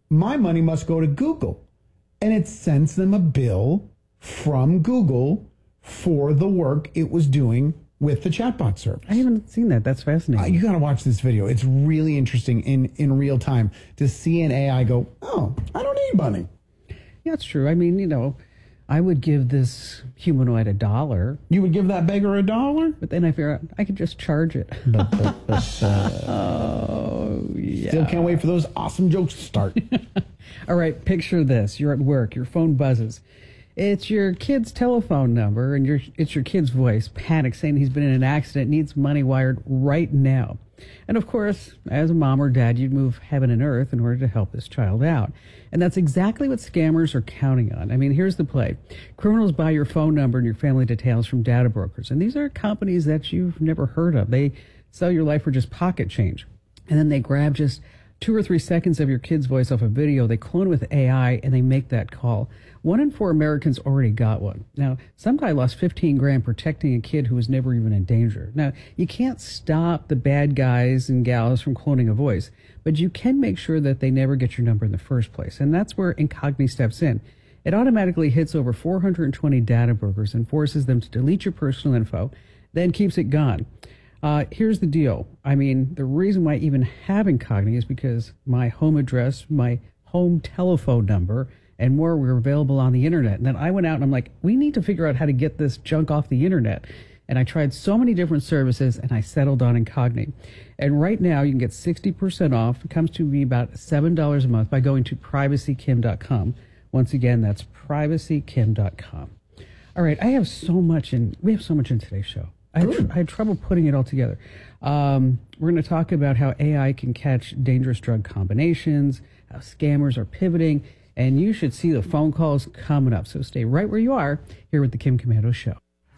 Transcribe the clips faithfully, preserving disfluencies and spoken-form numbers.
my money must go to Google. And it sends them a bill from Google for the work it was doing with the chatbot service. I haven't seen that. That's fascinating. Uh, you got to watch this video. It's really interesting in, in real time to see an A I go, oh, I don't need money. Yeah, it's true. I mean, you know, I would give this humanoid a dollar. You would give that beggar a dollar? But then I figure out I could just charge it. Oh, yeah. Still can't wait for those awesome jokes to start. All right, picture this. You're at work. Your phone buzzes. It's your kid's telephone number, and your it's your kid's voice, panic, saying he's been in an accident, needs money wired right now. And of course, as a mom or dad, you'd move heaven and earth in order to help this child out. And that's exactly what scammers are counting on. I mean, here's the play. Criminals buy your phone number and your family details from data brokers. And these are companies that you've never heard of. They sell your life for just pocket change. And then they grab just two or three seconds of your kid's voice off a video. They clone with A I and they make that call. One in four Americans already got one. Now, some guy lost fifteen grand protecting a kid who was never even in danger. Now, you can't stop the bad guys and gals from cloning a voice, but you can make sure that they never get your number in the first place. And that's where Incogni steps in. It automatically hits over four hundred twenty data brokers and forces them to delete your personal info, then keeps it gone. Uh, here's the deal. I mean, the reason why I even have Incogni is because my home address, my home telephone number, and more were available on the internet. And then I went out and I'm like, we need to figure out how to get this junk off the internet. And I tried so many different services and I settled on Incogni. And right now you can get sixty percent off. It comes to me about seven dollars a month by going to privacy kim dot com. Once again, that's privacy kim dot com. All right, I have so much in, we have so much in today's show. I had, tr- I had trouble putting it all together. Um, we're going to talk about how A I can catch dangerous drug combinations, how scammers are pivoting, and you should see the phone calls coming up. So stay right where you are here with the Kim Komando Show.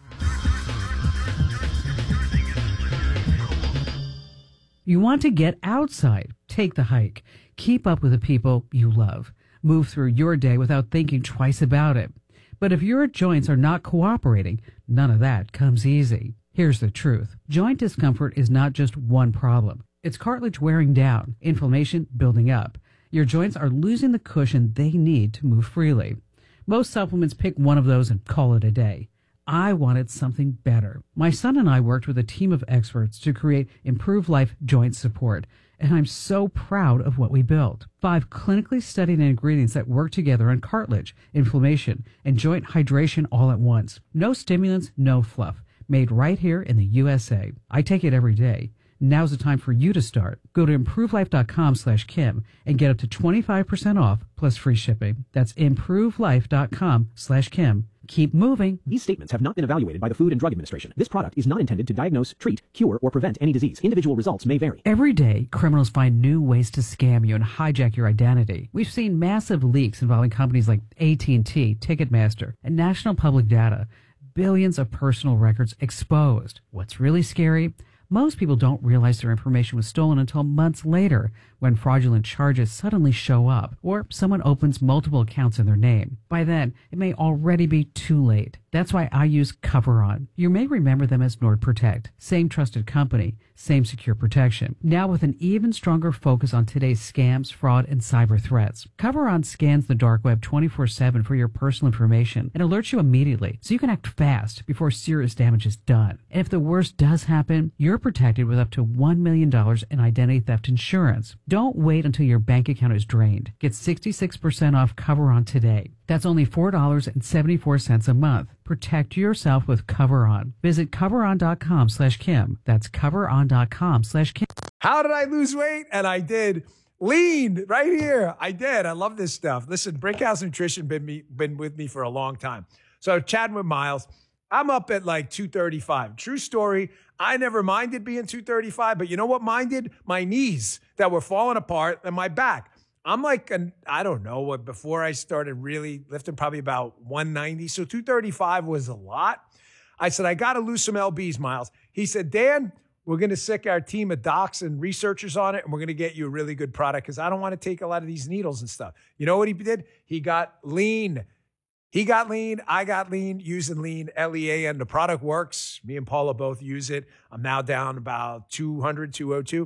You want to get outside, take the hike, keep up with the people you love, move through your day without thinking twice about it. But if your joints are not cooperating, none of that comes easy. Here's the truth. Joint discomfort is not just one problem. It's cartilage wearing down, inflammation building up. Your joints are losing the cushion they need to move freely. Most supplements pick one of those and call it a day. I wanted something better. My son and I worked with a team of experts to create Improve Life Joint Support, and I'm so proud of what we built. Five clinically studied ingredients that work together on cartilage, inflammation, and joint hydration all at once. No stimulants, no fluff. Made right here in the U S A. I take it every day. Now's the time for you to start. Go to improvelife.com slash Kim and get up to twenty-five percent off plus free shipping. That's improvelife.com slash Kim. Keep moving. These statements have not been evaluated by the Food and Drug Administration. This product is not intended to diagnose, treat, cure, or prevent any disease. Individual results may vary. Every day, criminals find new ways to scam you and hijack your identity. We've seen massive leaks involving companies like A T and T, Ticketmaster, and National Public Data. Billions of personal records exposed. What's really scary? Most people don't realize their information was stolen until months later, when fraudulent charges suddenly show up, or someone opens multiple accounts in their name. By then, it may already be too late. That's why I use CoverOn. You may remember them as NordProtect. Same trusted company, same secure protection. Now with an even stronger focus on today's scams, fraud, and cyber threats. CoverOn scans the dark web twenty-four seven for your personal information and alerts you immediately, so you can act fast before serious damage is done. And if the worst does happen, you're protected with up to one million dollars in identity theft insurance. Don't wait until your bank account is drained. Get sixty-six percent off CoverOn today. That's only four dollars and seventy-four cents a month. Protect yourself with CoverOn. Visit coveron.com slash Kim. That's coveron.com slash Kim. How did I lose weight? And I did. Lean right here. I did. I love this stuff. Listen, Brickhouse Nutrition been me been with me for a long time. So chatting with Miles, I'm up at like two thirty-five. True story. I never minded being two thirty-five, but you know what minded? My knees that were falling apart and my back. I'm like, an, I don't know, what before I started really lifting, probably about one ninety. So two thirty-five was a lot. I said, I got to lose some L Bs, Miles. He said, Dan, we're going to sick our team of docs and researchers on it, and we're going to get you a really good product because I don't want to take a lot of these needles and stuff. You know what he did? He got lean. He got lean. I got lean using lean, L E A N. The product works. Me and Paula both use it. I'm now down about two hundred, two oh two.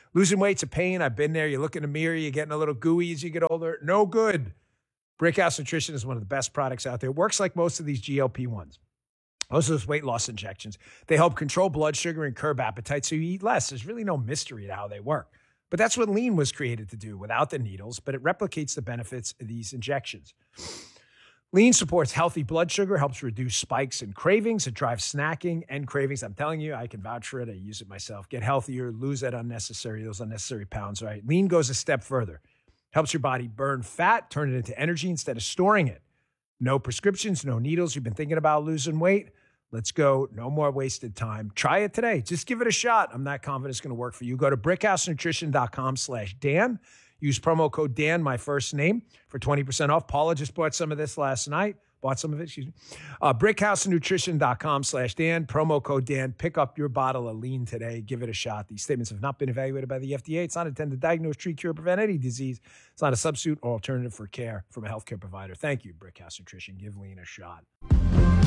Losing weight's a pain. I've been there. You look in the mirror, you're getting a little gooey as you get older. No good. Brickhouse Nutrition is one of the best products out there. It works like most of these G L P ones. Most of those weight loss injections. They help control blood sugar and curb appetite so you eat less. There's really no mystery to how they work. But that's what Lean was created to do without the needles, but it replicates the benefits of these injections. Lean supports healthy blood sugar, helps reduce spikes and cravings. It drives snacking and cravings. I'm telling you, I can vouch for it. I use it myself. Get healthier, lose that unnecessary, those unnecessary pounds, right? Lean goes a step further. Helps your body burn fat, turn it into energy instead of storing it. No prescriptions, no needles. You've been thinking about losing weight? Let's go. No more wasted time. Try it today. Just give it a shot. I'm not confident it's going to work for you. Go to brickhousenutrition.com slash Dan. Use promo code Dan, my first name, for twenty percent off. Paula just bought some of this last night. Bought some of it, excuse me. Uh, brickhousenutrition.com slash Dan. Promo code Dan. Pick up your bottle of Lean today. Give it a shot. These statements have not been evaluated by the F D A. It's not intended to diagnose, treat, cure, prevent any disease. It's not a substitute or alternative for care from a healthcare provider. Thank you, Brickhouse Nutrition. Give Lean a shot.